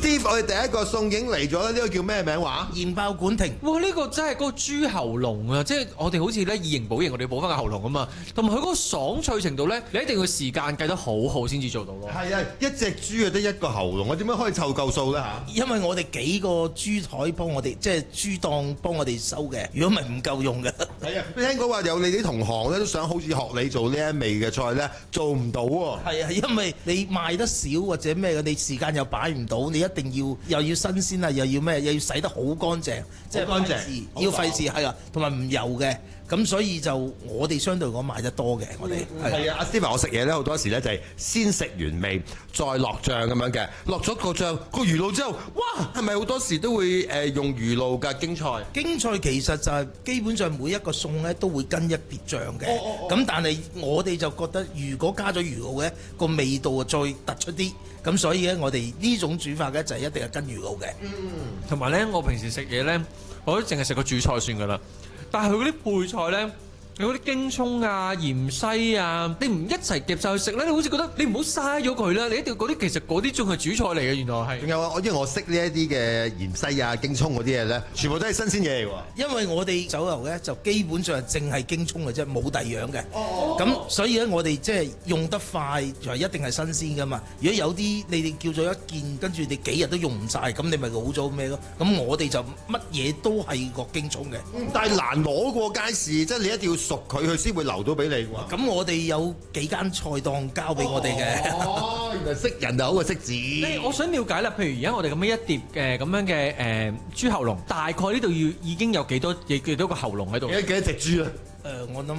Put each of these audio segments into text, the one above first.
Steve， 我哋第一個送影嚟咗啦，呢個叫咩名話？ 鹽爆管庭。 哇！呢個真係嗰個豬喉嚨啊，即係我哋好似咧以形補形，我哋補翻個喉嚨啊嘛。同埋佢嗰個爽脆程度咧，你一定要時間計得好好先至做到咯。 係啊，一隻豬啊得一個喉嚨，我點樣可以湊夠數咧嚇？ 因為我哋幾個豬台幫我哋，即係豬檔幫我哋收嘅，如果唔係唔夠用嘅。 係啊，聽講話有你啲同行咧都想好似學你做呢一味嘅菜咧，做唔到喎。 係啊，因為你賣得少或者咩嘅，你時間又擺唔到，你一定要又要新鮮啊，又要咩，又要洗得好乾淨，即係乾淨， 要費事係啊，同埋唔油嘅。咁所以就我哋相對講賣得多嘅，我哋係啊，阿 Steve 我食嘢咧好多時咧就係先食完味，再落醬咁樣嘅，落咗個醬個魚露之後，哇，係咪好多時都會用魚露㗎京菜？ 京菜其實就係基本上每一個餸咧都會跟一碟醬嘅，咁但係我哋就覺得如果加咗魚露嘅個味道再突出啲，咁所以咧我哋呢種煮法咧就係一定係跟魚露嘅。 同埋咧，我平時食嘢咧，我都淨係食個主菜算㗎啦。但係佢嗰啲配菜咧，有嗰啲京葱啊、芫茜啊，你唔一齊夾晒去食咧，你好似覺得你唔好嘥咗佢啦。你一定要嗰啲其實嗰啲仲係主菜嚟嘅，原來係。 仲有啊，因為我識呢一啲嘅芫茜啊、京葱嗰啲嘢咧，全部都係新鮮嘢嚟喎。 因為我哋酒樓咧就基本上淨係京葱嘅啫，冇第二樣嘅。咁所以咧我哋即係用得快就一定係新鮮噶嘛。如果有啲你哋叫咗一件，跟住你幾日都用唔晒，咁你咪老咗咩咯？咁我哋就乜嘢都係個京葱嘅。 但係難攞過街市，即係你一定要熟佢先會留到俾你喎。 咁我哋有幾間菜檔交俾我哋嘅。 哦，原來識人就好過識字。 我想了解啦，譬如而家我哋咁樣一碟嘅咁樣嘅豬喉嚨，大概呢度要已經有幾多個喉嚨喺度？ 幾多隻豬啊？ 我諗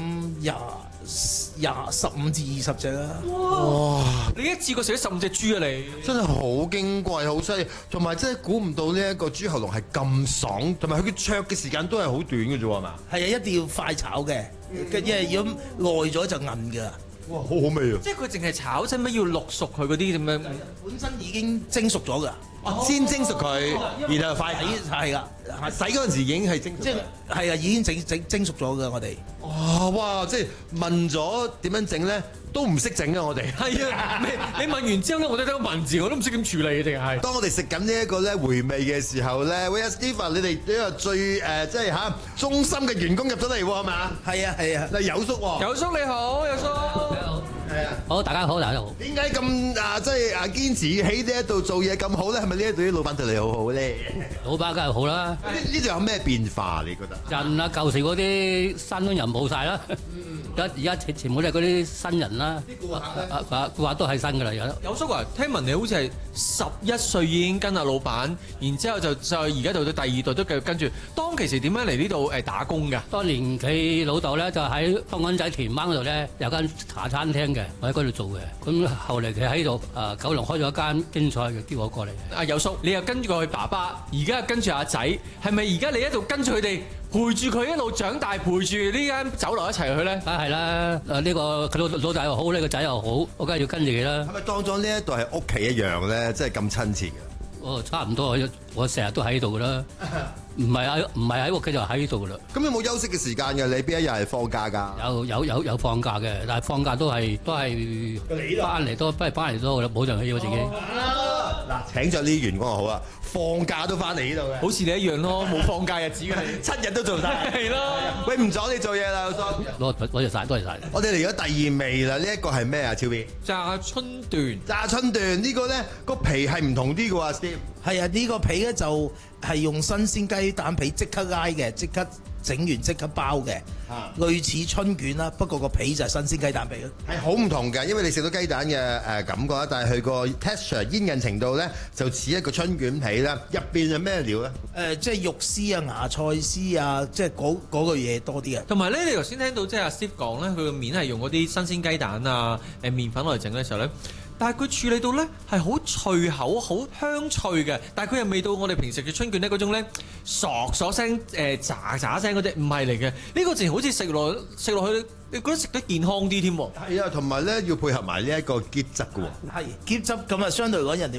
15至20隻啦。 哇！你一次過食咗15隻豬啊你！ 真係好矜貴，好犀利，同埋真係估唔到呢一個豬喉嚨係咁爽，同埋佢嘅灼嘅時間都係好短嘅啫喎，係嘛？ 係啊，一定要快炒嘅，因為如果耐咗就韌㗎。 哇，好好味啊！ 即係佢淨係炒，使乜要淥熟佢嗰啲咁樣？ 本身已經蒸熟咗㗎。 先蒸熟佢，然後快洗， 係㗎， 洗嗰陣時已經係蒸， 即係係啊，已經蒸熟咗㗎，我哋。 哇！即係問咗點樣整咧，都唔識整啊！我哋係啊，你問完之後咧，我都得個文字，我都唔識點處理定係。 當我哋食緊呢一個咧回味嘅時候咧，喂 Steve， 你哋呢個最即係嚇忠心嘅員工入咗嚟喎，係嘛？ 係啊係啊， 嗱有叔喎， 有叔你好，有叔。 係啊， 好，大家好，大家好。 點解咁即係堅持喺呢一度做嘢咁好咧？係咪呢一度啲老闆對你好好咧？ 老闆梗係好啦。 呢度有咩變化？你覺得？ 人啊，舊時嗰啲新人冇晒啦。而家全部都係嗰啲新人啦。顧客都係新㗎啦，而家。 有叔啊，聽聞你好似係11歲已經跟阿老闆，然之後就而家到到第二代都繼續跟住。當其時點樣嚟呢度打工㗎？ 當年佢老豆咧就喺香港仔屯灣嗰度咧有間茶餐廳嘅，我喺嗰度做嘅。咁後嚟佢喺度九龍開咗一間京菜嘅，叫我過嚟。 阿有叔，你又跟住佢爸爸，而家又跟住阿仔，係咪而家你一路跟住佢哋？陪住佢一路長大，陪住呢間酒樓一齊去咧， 梗係啦。呢個佢老豆又好，呢個仔又好，我梗係要跟住佢啦。 係咪當咗呢一度係屋企一樣咧？即係咁親切嘅？ 差唔多，我成日都喺度噶啦。唔係喺屋企就喺呢度噶啦。 咁有冇休息嘅時間嘅？你邊一日係放假㗎？ 有放假嘅，但係放假都係翻嚟都翻嚟都冇人氣我自己。 嗱，請咗呢啲員工就好啦，放假都翻嚟呢度嘅， 好似你一樣咯，冇放假日子嘅 7日都做晒。 係咯。 喂，唔阻你做嘢啦，老叔。 攞住晒，多謝晒。 我哋嚟咗第二味啦，呢一個係咩啊？超 B 炸春段， 炸春段呢個咧個皮係唔同啲嘅喎，Steve。 係啊，呢個皮咧就係用新鮮雞蛋皮即刻拉嘅，即刻整完即刻包嘅，類似春卷啦，不過個皮就係新鮮雞蛋皮咯。 係好唔同嘅，因為你食到雞蛋嘅感覺啦，但係佢個 texture 煙韌程度咧就似一個春卷皮啦。入邊係咩料咧？ 即係肉絲啊、芽菜絲啊，即係嗰個嘢多啲啊。 同埋咧，你頭先聽到即係阿 Steve 講咧，佢個面係用嗰啲新鮮雞蛋啊、麵粉嚟整嘅時候咧。但係佢處理到咧係好脆口、好香脆嘅，但係佢又未到我哋平時嘅春卷咧嗰種咧嗦聲、喳喳聲嗰隻，唔係嚟嘅。呢個淨好似食落去，你覺得食得健康啲添喎。 係啊，同埋咧要配合埋呢一個結汁嘅喎。 係結汁咁啊，相對嚟講人哋話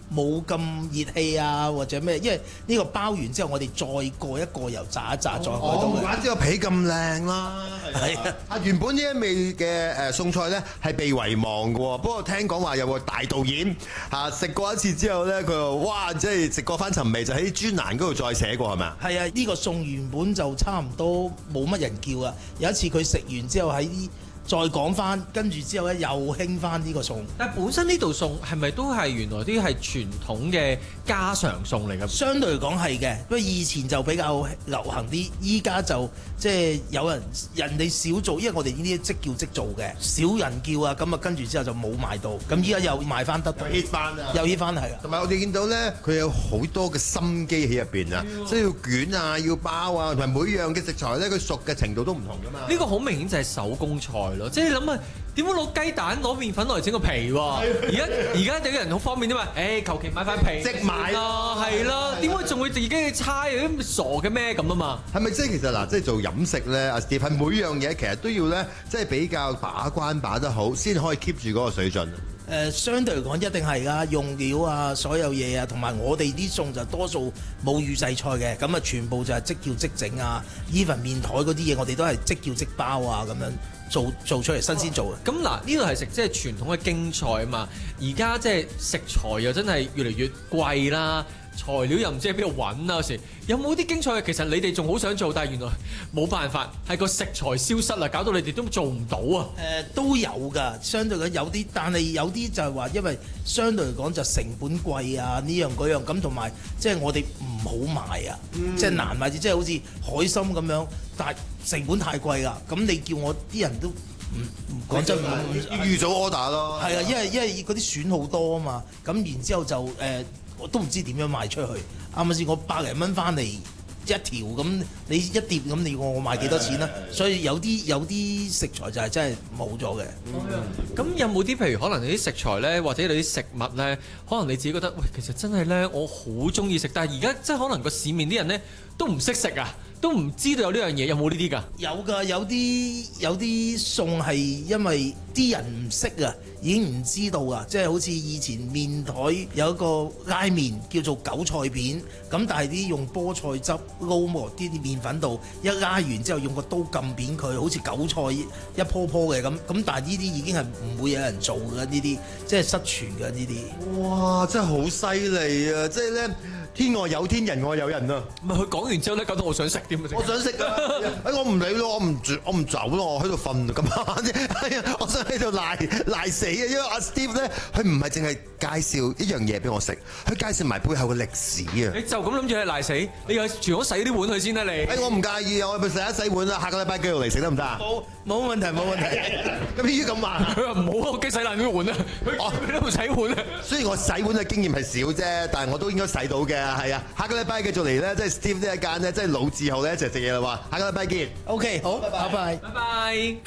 冇咁熱氣啊，或者咩？因為呢個包完之後，我哋再過一過油炸一炸，再開到唔怪之個皮咁靚啦。 係啊， 原本呢一味嘅餸菜咧係被遺忘嘅喎，不過聽講話有個大導演食過一次之後咧，佢話哇，即係食過翻尋味，就喺專欄嗰度再寫過係咪啊？ 係啊，呢個餸原本就差唔多冇乜人叫啊。有一次佢食完之後喺再講翻，跟住之後咧又興翻呢個餸。 但係本身呢道餸係咪都係原來啲係傳統嘅家常餸嚟㗎？ 相對嚟講係嘅，不過以前就比較流行啲，依家就即係有人哋少做，因為我哋呢啲即叫即做嘅，少人叫啊，咁啊跟住之後就冇賣到，咁依家又賣翻得到， 又 hit 翻啊！ 又 hit 翻係啊！ 同埋我哋見到咧，佢有好多嘅心機喺入邊啊，即係要捲啊，要包啊，同埋每樣嘅食材咧，佢熟嘅程度都唔同㗎嘛。 呢個好明顯就係手工菜咯，即係你諗下點樣攞雞蛋攞麵粉落嚟整個皮喎？而家有啲人好方便啫嘛，求其買塊皮即買啦，係啦，點解仲會自己去猜咁傻嘅咩咁啊嘛？ 係咪即係其實嗱，即係做飲食咧，阿 Steve 係每樣嘢其實都要咧，即係比較把關把得好，先可以 keep 住嗰個水準。 相對嚟講一定係㗎，用料啊，所有嘢啊，同埋我哋啲餸就多數冇預製菜嘅，咁啊全部就係即叫即整啊。even 麵台嗰啲嘢，我哋都係即叫即包啊，咁樣做出嚟新鮮做嘅。 咁嗱，呢度係食即係傳統嘅京菜啊嘛，而家即係食材又真係越嚟越貴啦。材料又唔知喺邊度揾啊！有時有冇啲京菜其實你哋仲好想做，但係原來冇辦法，係個食材消失啦，搞到你哋都做唔到啊！ 都有㗎，相對嚟講有啲，但係有啲就係話，因為相對嚟講就成本貴啊，呢樣嗰樣咁，同埋即係我哋唔好賣啊，即係難賣，即係好似海參咁樣，但係成本太貴㗎，咁你叫我啲人都唔講真預早 order 咯。 係啊，因為嗰啲選好多啊嘛，咁然之後就我都唔知點樣賣出去，啱唔啱先？我100零蚊翻嚟一條咁，你一碟咁，你要我賣幾多錢啦？所以有啲食材就係真係冇咗嘅。 咁有冇啲譬如可能你啲食材呢，或者你啲食物呢，可能你自己覺得喂，其實真係呢，我好中意食，但係而家即係可能個市面啲人呢，都唔識食啊，都唔知道有呢樣嘢，有冇呢啲㗎？ 有㗎，有啲餸係因為啲人唔識啊，已經唔知道啊，即係好似以前麵台有一個拉麵叫做韭菜片，咁但係啲用菠菜汁撈磨啲麵粉度，一拉完之後用個刀撳扁佢，好似韭菜一棵棵嘅咁，但係呢啲已經係唔會有人做嘅，呢啲即係失傳嘅呢啲。 哇！真係好犀利啊！即係咧，天外有天，人外有人啊！ 唔係佢講完之後咧，搞到我想食添啊！ 我想食啊！我唔理咯，我唔走咯，我喺度瞓咁啫。我想喺度賴死啊！因為阿 Steve 咧，佢唔係淨係介紹一樣嘢俾我食，佢介紹埋背後嘅歷史啊！ 你就咁諗住你賴死，你又全部洗啲碗去先啦你。 我唔介意啊，我咪成日洗碗啦。下個禮拜繼續嚟食得唔得啊？ 冇問題冇問題。 咁依家咁話， 佢話唔好啊，我驚洗爛啲碗啊！佢喺度洗碗啊！ 雖然我洗碗嘅經驗係少啫，但係我都應該洗到嘅，係啊！下個禮拜繼續嚟咧，即係 Steve 呢一間咧，即係老字號咧一齊食嘢啦喎！下個禮拜見。 OK，好，拜拜。 拜拜。